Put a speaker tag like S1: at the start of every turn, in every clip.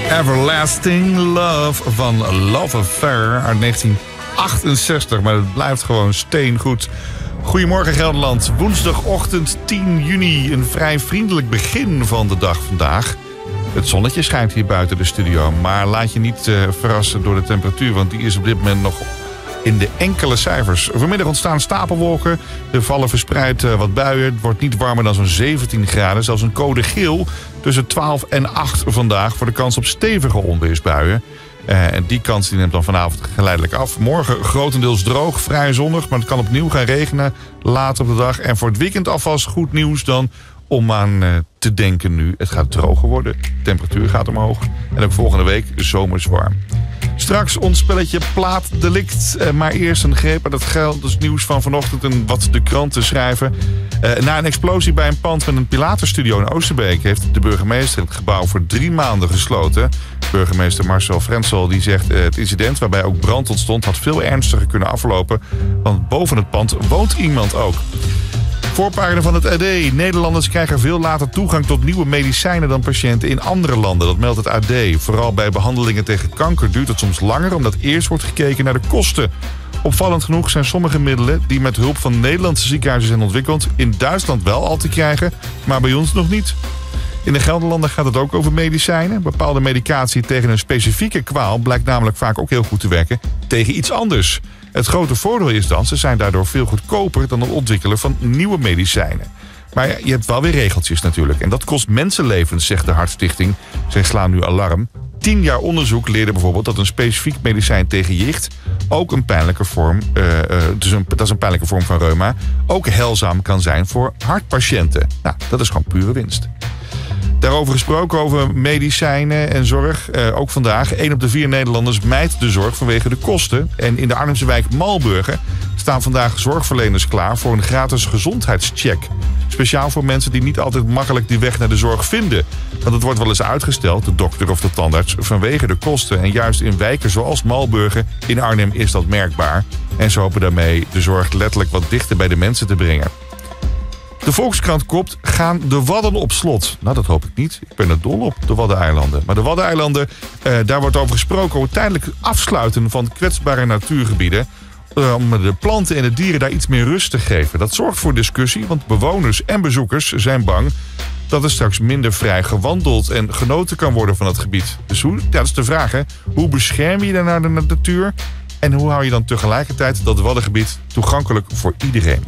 S1: Everlasting Love van Love Affair uit 1968. Maar het blijft gewoon steengoed. Goedemorgen Gelderland. Woensdagochtend 10 juni. Een vrij vriendelijk begin van de dag vandaag. Het zonnetje schijnt hier buiten de studio. Maar laat je niet verrassen door de temperatuur. Want die is op dit moment nog in de enkele cijfers. Vanmiddag ontstaan stapelwolken. Er vallen verspreid wat buien. Het wordt niet warmer dan zo'n 17 graden. Zelfs een code geel tussen 12 en 8 vandaag voor de kans op stevige onweersbuien. En die kans die neemt dan vanavond geleidelijk af. Morgen grotendeels droog, vrij zonnig. Maar het kan opnieuw gaan regenen later op de dag. En voor het weekend alvast goed nieuws dan om aan te denken nu. Het gaat droger worden. De temperatuur gaat omhoog. En ook volgende week zomers warm. Straks ons spelletje Plaatdelict. Maar eerst een greep aan het geld. Dat is nieuws van vanochtend en wat de kranten schrijven. Na een explosie bij een pand met een Pilatenstudio in Oosterbeek heeft de burgemeester het gebouw voor 3 maanden gesloten. Burgemeester Marcel Frenzel die zegt het incident waarbij ook brand ontstond had veel ernstiger kunnen aflopen. Want boven het pand woont iemand ook. Voorpagina van het AD. Nederlanders krijgen veel later toegang tot nieuwe medicijnen dan patiënten in andere landen. Dat meldt het AD. Vooral bij behandelingen tegen kanker duurt het soms langer omdat eerst wordt gekeken naar de kosten. Opvallend genoeg zijn sommige middelen die met hulp van Nederlandse ziekenhuizen zijn ontwikkeld in Duitsland wel al te krijgen, maar bij ons nog niet. In de Gelderlanden gaat het ook over medicijnen. Bepaalde medicatie tegen een specifieke kwaal blijkt namelijk vaak ook heel goed te werken tegen iets anders. Het grote voordeel is dan, ze zijn daardoor veel goedkoper dan het ontwikkelen van nieuwe medicijnen. Maar ja, je hebt wel weer regeltjes natuurlijk. En dat kost mensenlevens, zegt de Hartstichting. Zij slaan nu alarm. 10 jaar onderzoek leerde bijvoorbeeld dat een specifiek medicijn tegen jicht ook een pijnlijke vorm, dat is een pijnlijke vorm van reuma, ook heilzaam kan zijn voor hartpatiënten. Nou, dat is gewoon pure winst. Daarover gesproken, over medicijnen en zorg. Ook vandaag, 1 op de 4 Nederlanders mijdt de zorg vanwege de kosten. En in de Arnhemse wijk Malburgen staan vandaag zorgverleners klaar voor een gratis gezondheidscheck. Speciaal voor mensen die niet altijd makkelijk die weg naar de zorg vinden. Want het wordt wel eens uitgesteld, de dokter of de tandarts, vanwege de kosten. En juist in wijken zoals Malburgen in Arnhem is dat merkbaar. En ze hopen daarmee de zorg letterlijk wat dichter bij de mensen te brengen. De Volkskrant kopt, gaan de Wadden op slot? Nou, dat hoop ik niet. Ik ben er dol op, de Waddeneilanden. Maar de Waddeneilanden, daar wordt over gesproken over tijdelijk afsluiten van kwetsbare natuurgebieden. Om de planten en de dieren daar iets meer rust te geven. Dat zorgt voor discussie, want bewoners en bezoekers zijn bang dat er straks minder vrij gewandeld en genoten kan worden van het gebied. Dus dat is de vraag, hè? Hoe bescherm je dan naar de natuur? En hoe hou je dan tegelijkertijd dat Waddengebied toegankelijk voor iedereen?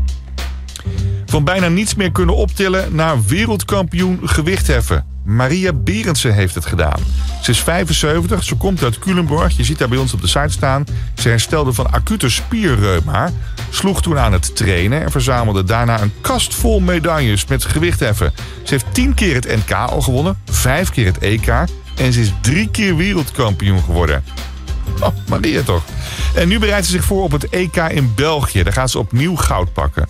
S1: Van bijna niets meer kunnen optillen naar wereldkampioen gewichtheffen. Maria Berendsen heeft het gedaan. Ze is 75, ze komt uit Culemborg. Je ziet haar bij ons op de site staan. Ze herstelde van acute spierreuma, sloeg toen aan het trainen en verzamelde daarna een kast vol medailles met gewichtheffen. Ze heeft 10 keer het NK al gewonnen, 5 keer het EK en ze is 3 keer wereldkampioen geworden. Oh, Maria toch. En nu bereidt ze zich voor op het EK in België. Daar gaat ze opnieuw goud pakken.